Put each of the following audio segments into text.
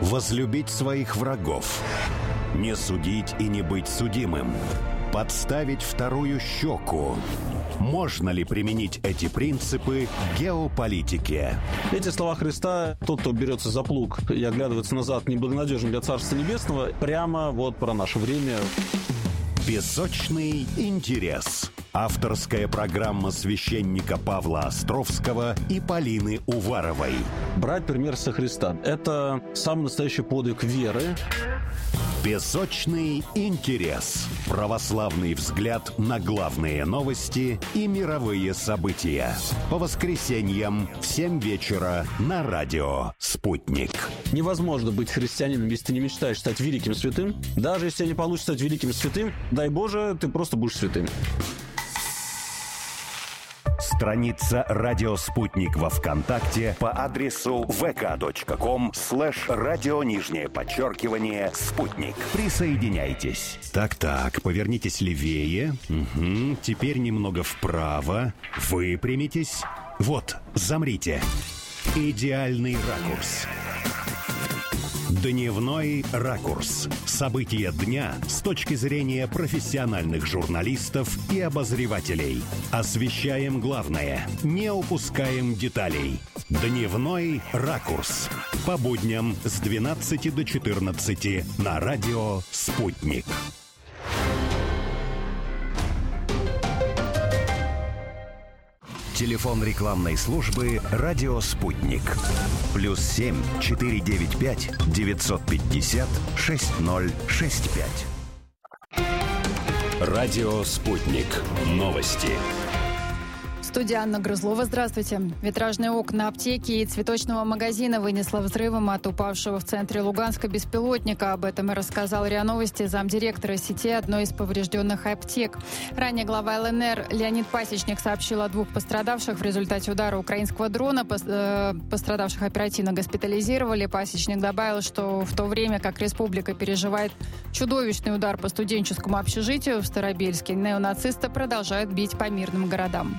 возлюбить своих врагов, не судить и не быть судимым, подставить вторую щеку. Можно ли применить эти принципы к геополитике? Эти слова Христа: тот, кто берется за плуг и оглядывается назад, неблагонадежен для Царства Небесного, прямо вот про наше время. Песочный интерес. Авторская программа священника Павла Островского и Полины Уваровой. Брать пример со Христа – это самый настоящий подвиг веры. Песочный интерес. Православный взгляд на главные новости и мировые события. По воскресеньям в 7 вечера на радио «Спутник». Невозможно быть христианином, если ты не мечтаешь стать великим святым. Даже если тебе не получится стать великим святым, дай Боже, ты просто будешь святым. Страница «Радио Спутник» во ВКонтакте по адресу vk.com/радио_спутник. Присоединяйтесь. Так, повернитесь левее. Угу. Теперь немного вправо. Выпрямитесь. Вот, замрите. Идеальный ракурс. Дневной ракурс. События дня с точки зрения профессиональных журналистов и обозревателей. Освещаем главное, не упускаем деталей. Дневной ракурс. По будням с 12 до 14 на радио «Спутник». Телефон рекламной службы «Радио Спутник». +7 495 950 6065. Радио Спутник. Новости. Студия Анна Грызлова. Здравствуйте. Витражные окна аптеки и цветочного магазина вынесло взрывом от упавшего в центре Луганска беспилотника. Об этом и рассказал РИА Новости замдиректора сети одной из поврежденных аптек. Ранее глава ЛНР Леонид Пасечник сообщил о 2 пострадавших в результате удара украинского дрона. Пострадавших оперативно госпитализировали. Пасечник добавил, что в то время как республика переживает чудовищный удар по студенческому общежитию в Старобельске, неонацисты продолжают бить по мирным городам.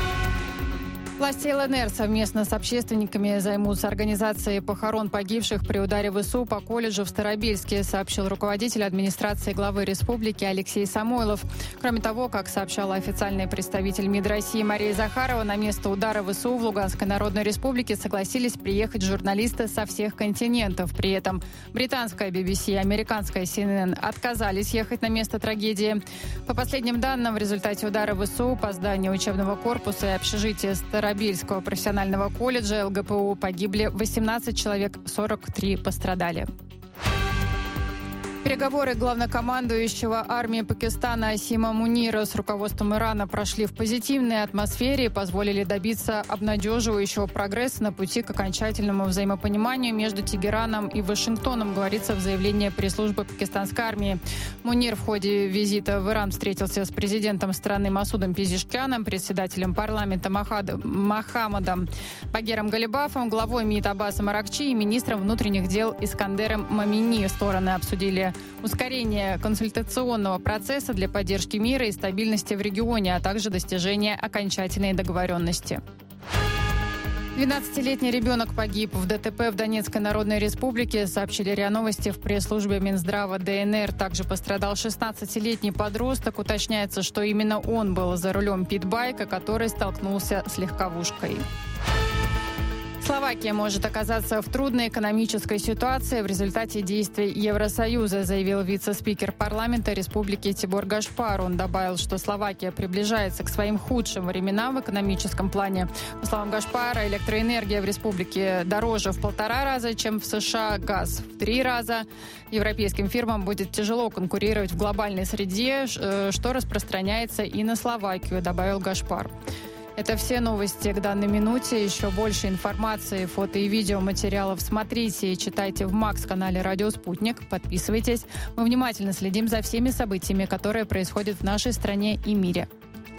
Власти ЛНР совместно с общественниками займутся организацией похорон погибших при ударе ВСУ по колледжу в Старобельске, сообщил руководитель администрации главы республики Алексей Самойлов. Кроме того, как сообщала официальный представитель МИД России Мария Захарова, на место удара ВСУ в Луганской Народной Республике согласились приехать журналисты со всех континентов. При этом британская BBC и американская CNN отказались ехать на место трагедии. По последним данным, в результате удара ВСУ по зданию учебного корпуса и общежития Старобельского профессионального колледжа ЛГПУ погибли 18 человек, 43 пострадали. Переговоры главнокомандующего армии Пакистана Асима Мунира с руководством Ирана прошли в позитивной атмосфере и позволили добиться обнадеживающего прогресса на пути к окончательному взаимопониманию между Тегераном и Вашингтоном, говорится в заявлении пресс-службы пакистанской армии. Мунир в ходе визита в Иран встретился с президентом страны Масудом Пезешкяном, председателем парламента Мохаммадом Багером Галибафом, главой МИД Аббасом Аракчи и министром внутренних дел Искандером Мамини. Стороны обсудили ускорение консультационного процесса для поддержки мира и стабильности в регионе, а также достижение окончательной договоренности. 12-летний ребенок погиб в ДТП в Донецкой Народной Республике, сообщили РИА Новости в пресс-службе Минздрава ДНР. Также пострадал 16-летний подросток. Уточняется, что именно он был за рулем питбайка, который столкнулся с легковушкой. Словакия может оказаться в трудной экономической ситуации в результате действий Евросоюза, заявил вице-спикер парламента Республики Тибор Гашпар. Он добавил, что Словакия приближается к своим худшим временам в экономическом плане. По словам Гашпара, электроэнергия в республике дороже в 1,5 раза, чем в США, газ в 3 раза. Европейским фирмам будет тяжело конкурировать в глобальной среде, что распространяется и на Словакию, добавил Гашпар. Это все новости к данной минуте. Еще больше информации, фото и видеоматериалов смотрите и читайте в МАКС-канале «Радио Спутник». Подписывайтесь. Мы внимательно следим за всеми событиями, которые происходят в нашей стране и мире.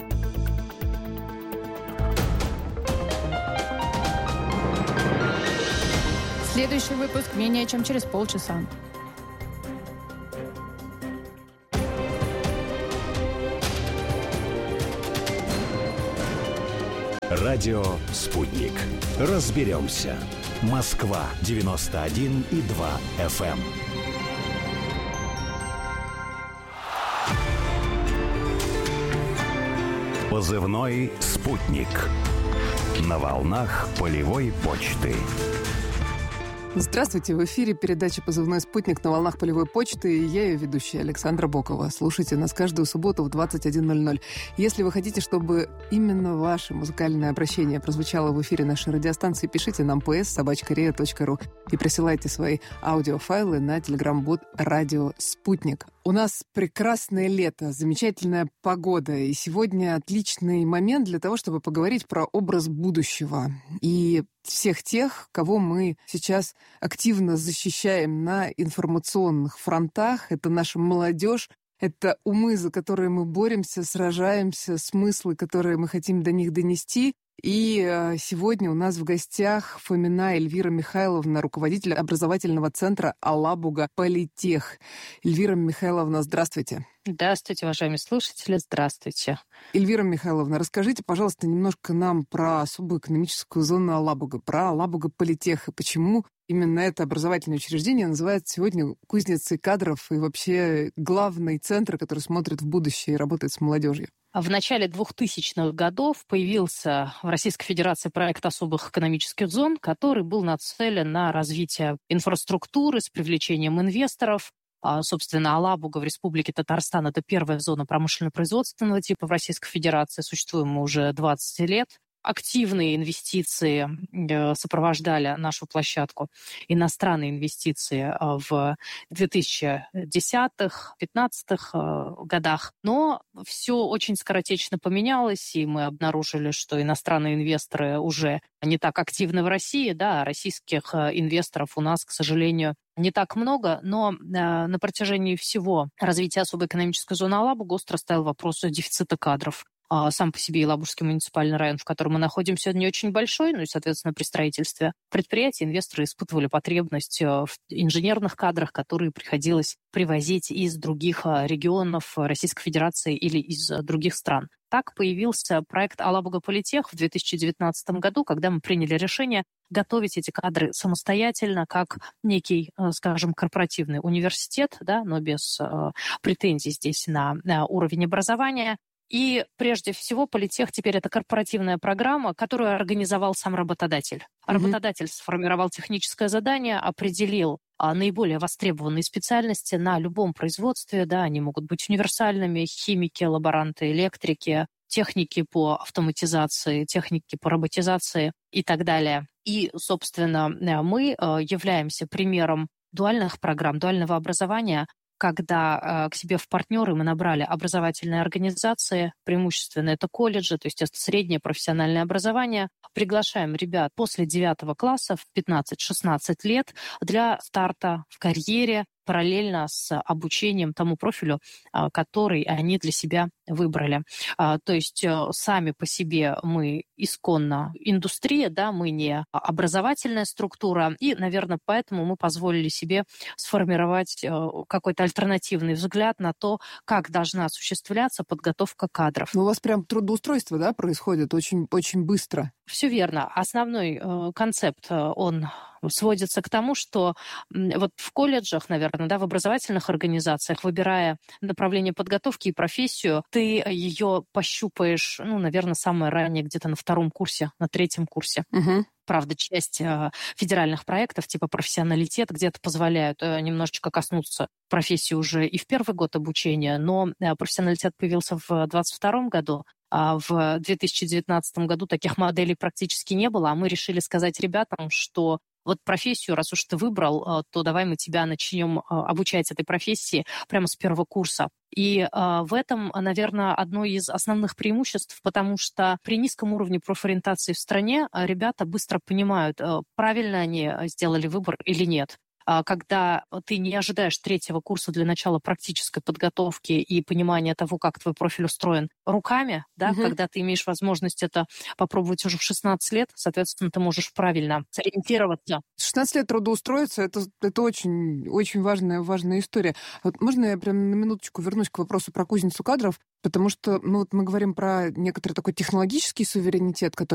Следующий выпуск менее чем через полчаса. Радио «Спутник». Разберемся. Москва 91,2 FM. Позывной «Спутник». На волнах полевой почты. Здравствуйте, в эфире передача «Позывной спутник» на волнах полевой почты, и я ее ведущая Александра Бокова. Слушайте нас каждую субботу в 21:00. Если вы хотите, чтобы именно ваше музыкальное обращение прозвучало в эфире нашей радиостанции, пишите нам ps@ria.ru и присылайте свои аудиофайлы на телеграм-бот «Радио Спутник». У нас прекрасное лето, замечательная погода, и сегодня отличный момент для того, чтобы поговорить про образ будущего. И всех тех, кого мы сейчас активно защищаем на информационных фронтах. Это наша молодежь, это умы, за которые мы боремся, сражаемся, смыслы, которые мы хотим до них донести. И сегодня у нас в гостях Фомина Эльвира Михайловна, руководитель образовательного центра «Алабуга Политех». Эльвира Михайловна, здравствуйте. Здравствуйте, уважаемые слушатели, здравствуйте. Эльвира Михайловна, расскажите, пожалуйста, немножко нам про особую экономическую зону Алабуга, про Алабуга Политех, и почему именно это образовательное учреждение называется сегодня кузницей кадров и вообще главный центр, который смотрит в будущее и работает с молодежью. В начале 2000-х годов появился в Российской Федерации проект особых экономических зон, который был нацелен на развитие инфраструктуры с привлечением инвесторов. Собственно, Алабуга в Республике Татарстан – это первая зона промышленно-производственного типа в Российской Федерации. Существуем мы уже 20 лет. Активные инвестиции сопровождали нашу площадку, иностранные инвестиции в 2010-2015 годах. Но все очень скоротечно поменялось, и мы обнаружили, что иностранные инвесторы уже не так активны в России, да, а российских инвесторов у нас, к сожалению, не так много, но на протяжении всего развития особой экономической зоны Алабуга остро стоял вопрос дефицита кадров. Сам по себе Елабужский муниципальный район, в котором мы находимся, не очень большой, ну и, соответственно, при строительстве предприятий инвесторы испытывали потребность в инженерных кадрах, которые приходилось привозить из других регионов Российской Федерации или из других стран. Так появился проект «Алабуга Политех» в 2019 году, когда мы приняли решение готовить эти кадры самостоятельно, как некий, скажем, корпоративный университет, да, но без претензий здесь на уровень образования. И прежде всего Политех теперь это корпоративная программа, которую организовал сам работодатель. Работодатель сформировал техническое задание, определил наиболее востребованные специальности на любом производстве. Да, они могут быть универсальными: химики, лаборанты, электрики, техники по автоматизации, техники по роботизации и так далее. И, собственно, мы являемся примером дуальных программ, дуального образования, когда к себе в партнеры мы набрали образовательные организации, преимущественно это колледжи, то есть это среднее профессиональное образование. Приглашаем ребят после 9 класса в 15-16 лет для старта в карьере, параллельно с обучением тому профилю, который они для себя выбрали. То есть сами по себе мы исконно индустрия, да, мы не образовательная структура, и, наверное, поэтому мы позволили себе сформировать какой-то альтернативный взгляд на то, как должна осуществляться подготовка кадров. Но у вас прям трудоустройство, да, происходит очень, очень быстро. Все верно. Основной концепт, он сводится к тому, что вот в колледжах, наверное, да, в образовательных организациях, выбирая направление подготовки и профессию, ты ее пощупаешь, ну, наверное, самое раннее где-то на 2 курсе, на 3 курсе. Правда, часть федеральных проектов типа профессионалитет где-то позволяют немножечко коснуться профессии уже и в 1-й год обучения, но профессионалитет появился в 2022 году, а в 2019 году таких моделей практически не было, а мы решили сказать ребятам, что вот профессию, раз уж ты выбрал, то давай мы тебя начнем обучать этой профессии прямо с 1-го курса. И в этом, наверное, одно из основных преимуществ, потому что при низком уровне профориентации в стране ребята быстро понимают, правильно они сделали выбор или нет. когда ты не ожидаешь третьего курса для начала практической подготовки и понимания того, как твой профиль устроен руками, да, когда ты имеешь возможность это попробовать уже в 16 лет, соответственно, ты можешь правильно сориентироваться. 16 лет трудоустроиться, это очень, очень важная история. Вот можно я прям на минуточку вернусь к вопросу про кузницу кадров? Потому что мы говорим про некоторый такой технологический суверенитет, который